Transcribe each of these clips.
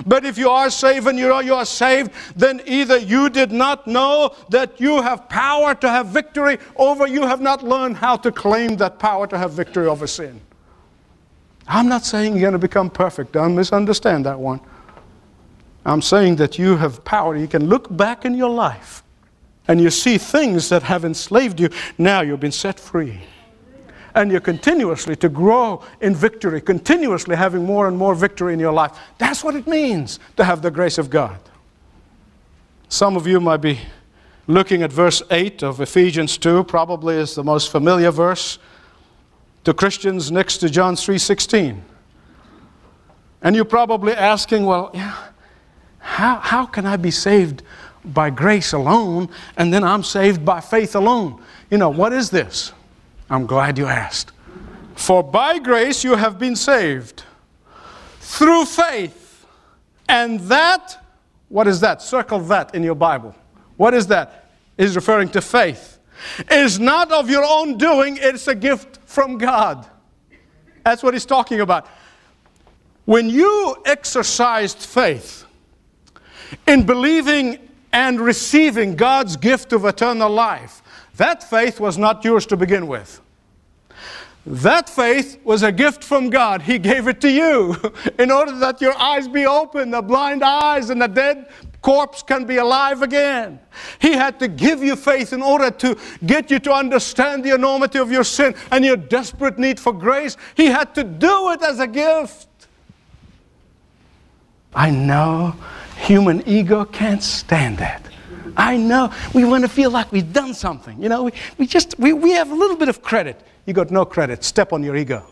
But if you are saved and you know you are saved, then either you did not know that you have power to have victory, or you have not learned how to claim that power to have victory over sin. I'm not saying you're going to become perfect. Don't misunderstand that one. I'm saying that you have power. You can look back in your life and you see things that have enslaved you. Now you've been set free. And you're continuously to grow in victory, continuously having more and more victory in your life. That's what it means to have the grace of God. Some of you might be looking at verse 8 of Ephesians 2, probably is the most familiar verse to Christians next to John 3:16. And you're probably asking, well, yeah, how can I be saved by grace alone and then I'm saved by faith alone? You know, what is this? I'm glad you asked. For by grace you have been saved through faith. And that, what is that? Circle that in your Bible. What is that? It's referring to faith. Is not of your own doing, it's a gift from God. That's what he's talking about. When you exercised faith in believing and receiving God's gift of eternal life, that faith was not yours to begin with. That faith was a gift from God. He gave it to you in order that your eyes be open, the blind eyes and the dead corpse can be alive again. He had to give you faith in order to get you to understand the enormity of your sin and your desperate need for grace. He had to do it as a gift. I know human ego can't stand that. I know we want to feel like we've done something. You know, we have a little bit of credit. You got no credit. Step on your ego.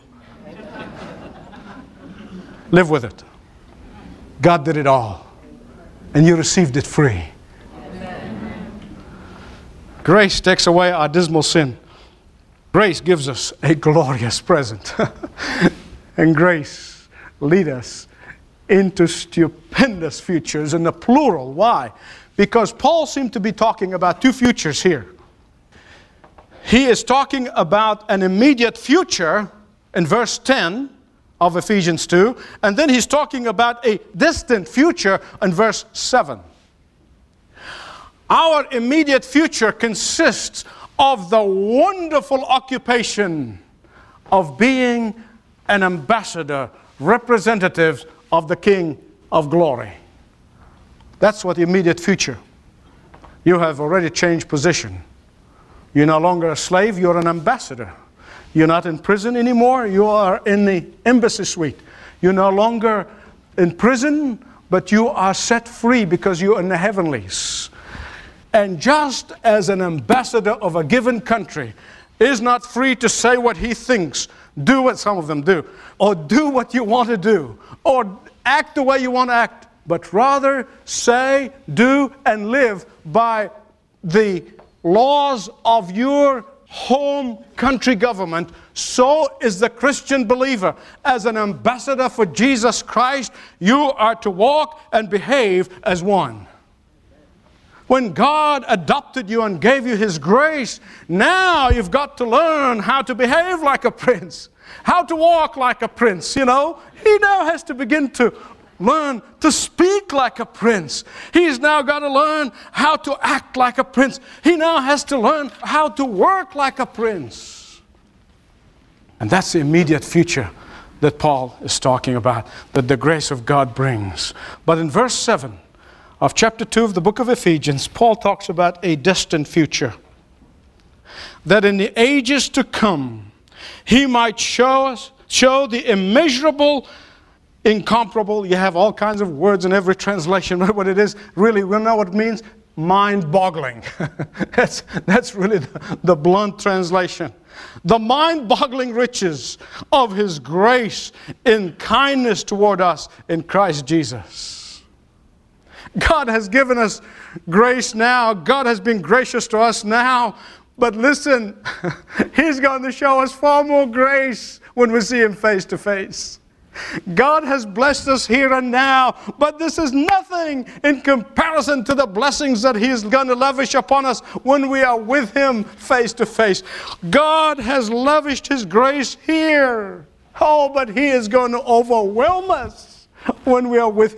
Live with it. God did it all. And you received it free. Amen. Grace takes away our dismal sin. Grace gives us a glorious present. And grace leads us into stupendous futures in the plural. Why? Because Paul seemed to be talking about two futures here. He is talking about an immediate future in verse 10 of Ephesians 2, and then he's talking about a distant future in verse 7. Our immediate future consists of the wonderful occupation of being an ambassador, representative of the King of Glory. That's what the immediate future. You have already changed position. You're no longer a slave, you're an ambassador. You're not in prison anymore, you are in the embassy suite. You're no longer in prison, but you are set free because you're in the heavenlies. And just as an ambassador of a given country is not free to say what he thinks, do what some of them do, or do what you want to do, or act the way you want to act, but rather say, do, and live by the laws of your home country government, so is the Christian believer. As an ambassador for Jesus Christ, you are to walk and behave as one. When God adopted you and gave you His grace, now you've got to learn how to behave like a prince, how to walk like a prince, you know. He now has to begin to learn to speak like a prince. He's now got to learn how to act like a prince. He now has to learn how to work like a prince. And that's the immediate future that Paul is talking about, that the grace of God brings. But in verse 7 of chapter 2 of the book of Ephesians, Paul talks about a distant future. That in the ages to come, He might show the immeasurable, incomparable. You have all kinds of words in every translation. What it is, really, we know what it means. Mind-boggling. That's really the blunt translation. The mind-boggling riches of His grace in kindness toward us in Christ Jesus. God has given us grace now. God has been gracious to us now. But listen, He's going to show us far more grace when we see Him face to face. God has blessed us here and now, but this is nothing in comparison to the blessings that He is going to lavish upon us when we are with Him face to face. God has lavished His grace here. Oh, but He is going to overwhelm us when we are with